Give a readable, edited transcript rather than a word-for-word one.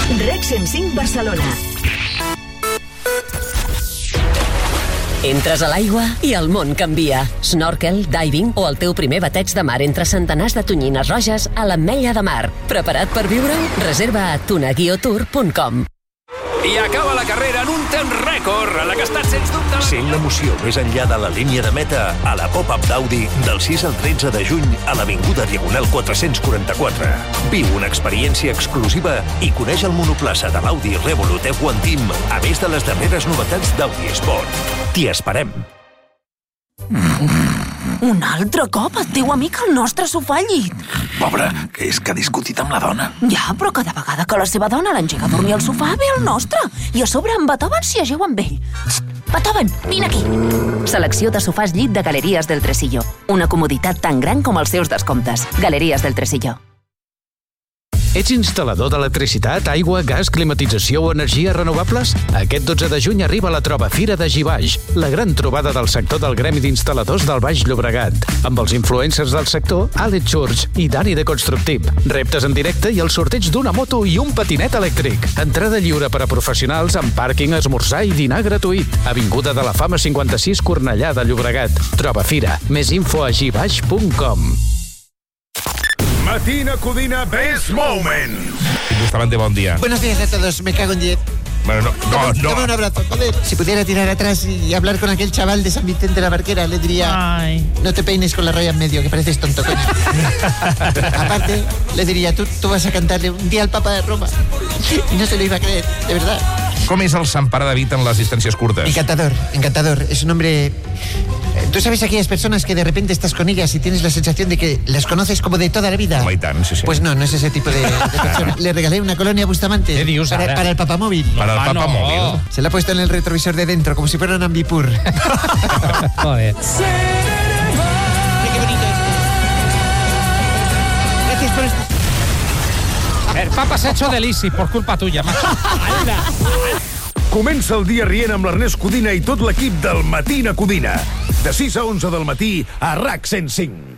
Rec 105 Barcelona. Entres a l'aigua i el món canvia. Snorkel, diving o el teu primer bateig de mar entre centenars de tonyines roges a l'Ametlla de Mar. Preparat per viure-ho? Reserva a tunaguiotour.com. I acaba la carrera en un temps rècord, a la que ha estat sens dubte... Sent l'emoció més enllà de la línia de meta a la pop-up d'Audi del 6 al 13 de juny a l'Avinguda Diagonal 444. Viu una experiència exclusiva i coneix el monoplaça de l'Audi Revolut F1 Team, a més de les darreres novetats d'Audi Sport. T'hi esperem. Un altre cop et teu amic al nostre sofà al llit. Pobre, que és que ha discutit amb la dona. Ja, però cada vegada que la seva dona l'engega a dormir al sofà ve el nostre. I a sobre en Beethoven s'hi ajeu amb ell. Beethoven, vine aquí. Selecció de sofàs llit de Galeries del Tresillo. Una comoditat tan gran com els seus descomptes. Galeries del Tresillo. Ets instal·lador d'electricitat, aigua, gas, climatització o energies renovables? Aquest 12 de juny arriba la Troba Fira de Gibaix, la gran trobada del sector del Gremi d'Instal·ladors del Baix Llobregat, amb els influencers del sector, Àlex Church i Dani de Constructip. Reptes en directe i el sorteig d'una moto i un patinet elèctric. Entrada lliure per a professionals amb pàrquing, esmorzar i dinar gratuït. Avinguda de la Fama 56, Cornellà de Llobregat. Troba Fira. Més info a gibaix.com. Matina Codina Best Moment. Bustamante, bon día. Buenos días a todos, me cago en 10. Bueno, Dame un abrazo, joder. Si pudiera tirar atrás y hablar con aquel chaval de San Vicente de la Barquera, le diría: ay, no te peines con la raya en medio, que pareces tonto, coño. Aparte, le diría: tú vas a cantarle un día al Papa de Roma. Y no se lo iba a creer, de verdad. Com és el Sant Pare David en les distàncies curtes? Encantador. Es un hombre... ¿Tú sabes aquellas personas que de repente estás con ellas y tienes la sensación de que las conoces como de toda la vida? Home, i tant, sí. Pues no es ese tipo de persona. Le regalé una colonia a Bustamante. ¿Qué dios para el papamóvil. Para el papamóvil. Se la ha puesto en el retrovisor de dentro, como si fuera un ambipur. Joder. Qué bonito es. Gracias por esto. El papa se ha hecho de Lisi por culpa tuya, macho. Comença el dia rient amb l'Ernest Codina i tot l'equip del Matina Codina. De 6 a 11 del matí a RAC 105.